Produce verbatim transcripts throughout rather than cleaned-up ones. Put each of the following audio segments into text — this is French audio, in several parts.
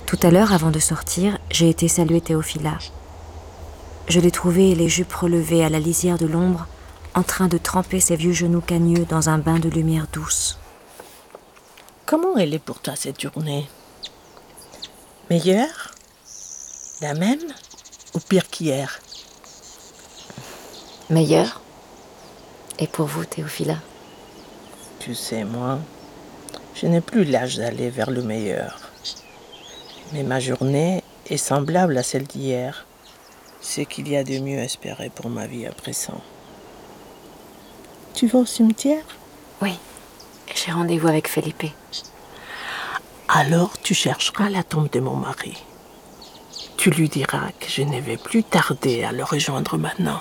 Tout à l'heure, avant de sortir, j'ai été saluer Théophila. Je l'ai trouvée les jupes relevées à la lisière de l'ombre, en train de tremper ses vieux genoux cagneux dans un bain de lumière douce. Comment elle est pour toi cette journée? Meilleure? La même? Ou pire qu'hier? Meilleure. Et pour vous, Théophila? Tu sais, moi, je n'ai plus l'âge d'aller vers le meilleur. Mais ma journée est semblable à celle d'hier. C'est qu'il y a de mieux à espérer pour ma vie à présent. Tu vas au cimetière? Oui, j'ai rendez-vous avec Felipe. Alors tu chercheras la tombe de mon mari. Tu lui diras que je ne vais plus tarder à le rejoindre maintenant.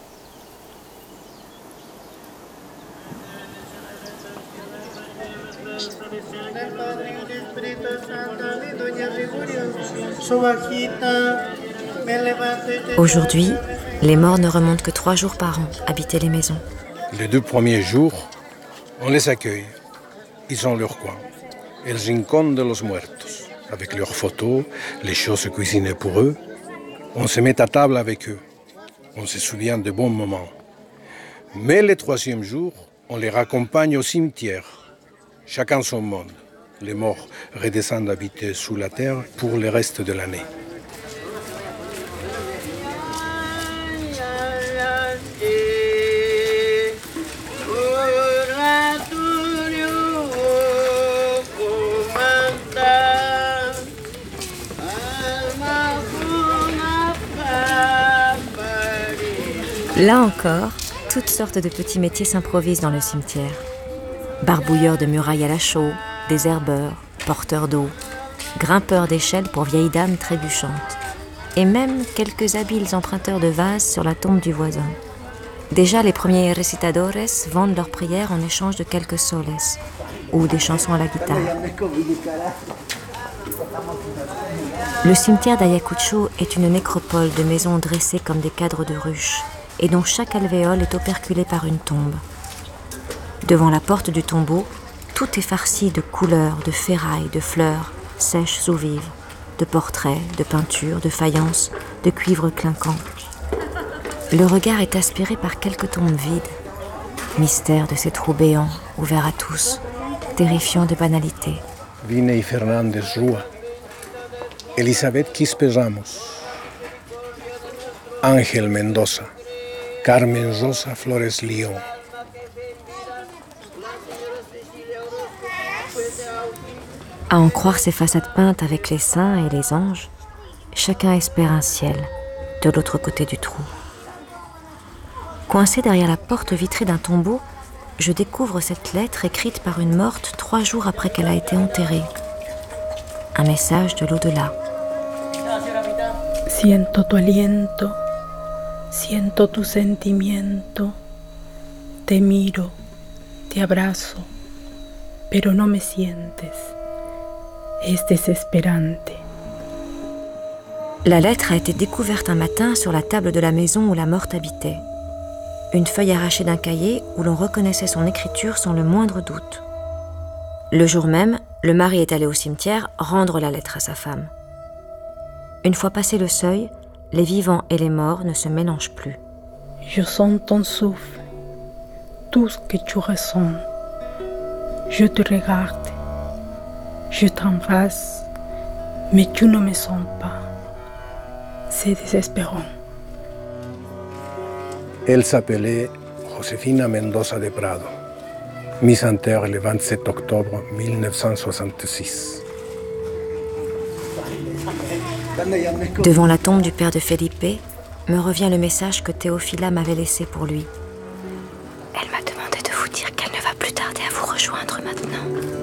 Aujourd'hui, les morts ne remontent que trois jours par an habiter les maisons. Les deux premiers jours, on les accueille. Ils ont leur coin. El Rincón de los Muertos. Avec leurs photos, les choses cuisinées pour eux. On se met à table avec eux. On se souvient de bons moments. Mais le troisième jour, on les raccompagne au cimetière. Chacun son monde. Les morts redescendent habiter sous la terre pour le reste de l'année. Là encore, toutes sortes de petits métiers s'improvisent dans le cimetière. Barbouilleurs de murailles à la chaux, désherbeurs, porteurs d'eau, grimpeurs d'échelles pour vieilles dames trébuchantes, et même quelques habiles emprunteurs de vases sur la tombe du voisin. Déjà, les premiers recitadores vendent leurs prières en échange de quelques soles ou des chansons à la guitare. Le cimetière d'Ayacucho est une nécropole de maisons dressées comme des cadres de ruches, et dont chaque alvéole est operculé par une tombe. Devant la porte du tombeau, tout est farci de couleurs, de ferrailles, de fleurs, sèches ou vives, de portraits, de peintures, de faïences, de cuivre clinquant. Le regard est aspiré par quelques tombes vides. Mystère de ces trous béants, ouverts à tous, terrifiant de banalité. Viney Fernandez Rua, Elisabeth Quispe Ramos, Ángel Mendoza, Carmen Rosa Flores León. À en croire ces façades peintes avec les saints et les anges, chacun espère un ciel de l'autre côté du trou. Coincée derrière la porte vitrée d'un tombeau, je découvre cette lettre écrite par une morte trois jours après qu'elle a été enterrée. Un message de l'au-delà. Siento tu aliento, siento tu sentimiento, te miro, te abrazo, pero no me sientes. Es desesperante. La lettre a été découverte un matin sur la table de la maison où la morte habitait. Une feuille arrachée d'un cahier où l'on reconnaissait son écriture sans le moindre doute. Le jour même, le mari est allé au cimetière rendre la lettre à sa femme. Une fois passé le seuil, les vivants et les morts ne se mélangent plus. Je sens ton souffle, tout ce que tu ressens. Je te regarde, je t'embrasse, mais tu ne me sens pas. C'est désespérant. Elle s'appelait Josefina Mendoza de Prado, mise en terre le vingt-sept octobre mille neuf cent soixante-six. Devant la tombe du père de Felipe, me revient le message que Théophila m'avait laissé pour lui. Elle m'a demandé de vous dire qu'elle ne va plus tarder à vous rejoindre maintenant.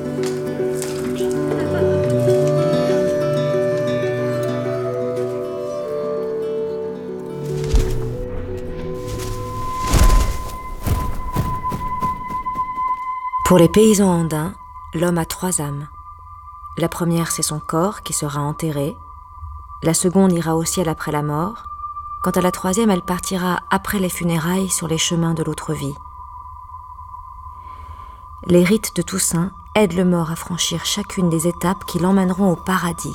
Pour les paysans andins, l'homme a trois âmes. La première, c'est son corps qui sera enterré. La seconde ira au ciel après la mort. Quant à la troisième, elle partira après les funérailles sur les chemins de l'autre vie. Les rites de Toussaint aident le mort à franchir chacune des étapes qui l'emmèneront au paradis.